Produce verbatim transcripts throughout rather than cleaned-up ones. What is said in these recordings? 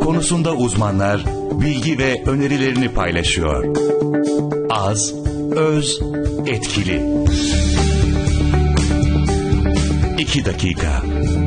konusunda uzmanlar bilgi ve önerilerini paylaşıyor. Az, öz, etkili. İki dakika.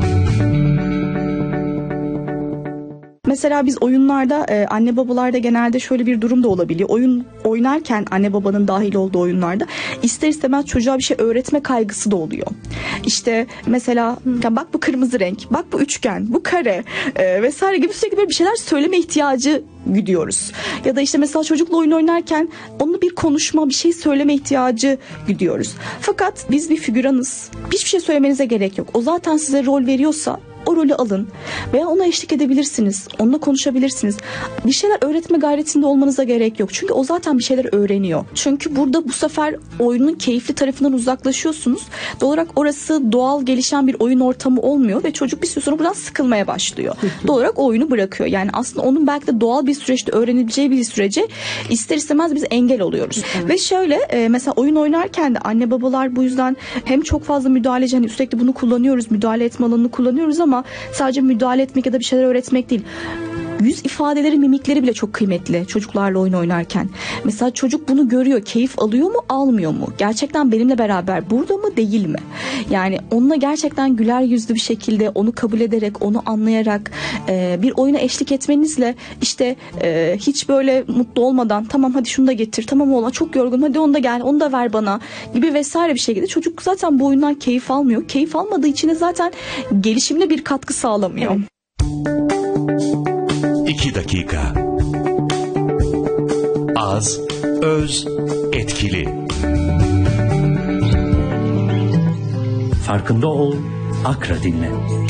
Mesela biz oyunlarda e, anne babalarda genelde şöyle bir durum da olabiliyor. Oyun oynarken anne babanın dahil olduğu oyunlarda ister istemez çocuğa bir şey öğretme kaygısı da oluyor. İşte mesela ya bak bu kırmızı renk, bak bu üçgen, bu kare e, vesaire gibi sürekli böyle bir şeyler söyleme ihtiyacı güdüyoruz. Ya da işte mesela çocukla oyun oynarken onunla bir konuşma, bir şey söyleme ihtiyacı güdüyoruz. Fakat biz bir figüranız. Hiçbir şey söylemenize gerek yok. O zaten size rol veriyorsa o rolü alın veya ona eşlik edebilirsiniz. Onunla konuşabilirsiniz. Bir şeyler öğretme gayretinde olmanıza gerek yok. Çünkü o zaten bir şeyler öğreniyor. Çünkü burada bu sefer oyunun keyifli tarafından uzaklaşıyorsunuz. Doğal olarak orası doğal gelişen bir oyun ortamı olmuyor ve çocuk bir süre sonra buradan sıkılmaya başlıyor. Doğal olarak o oyunu bırakıyor. Yani aslında onun belki de doğal bir süreçte öğrenebileceği bir sürece ister istemez biz engel oluyoruz. Evet. Ve şöyle mesela oyun oynarken de anne babalar bu yüzden hem çok fazla müdahaleci, hani sürekli bunu kullanıyoruz, müdahale etme alanını kullanıyoruz ama Ama sadece müdahale etmek ya da bir şeyler öğretmek değil. Yüz ifadeleri, mimikleri bile çok kıymetli çocuklarla oyun oynarken. Mesela çocuk bunu görüyor, keyif alıyor mu, almıyor mu? Gerçekten benimle beraber burada mı, değil mi? Yani onunla gerçekten güler yüzlü bir şekilde onu kabul ederek, onu anlayarak e, bir oyuna eşlik etmenizle işte e, hiç böyle mutlu olmadan tamam hadi şunu da getir, tamam oğlan çok yorgun hadi onu da gel, onu da ver bana gibi vesaire bir şekilde çocuk zaten bu oyundan keyif almıyor. Keyif almadığı için de zaten gelişimine bir katkı sağlamıyor. İki dakika. Az, öz, etkili. Farkında ol, Akra dinle.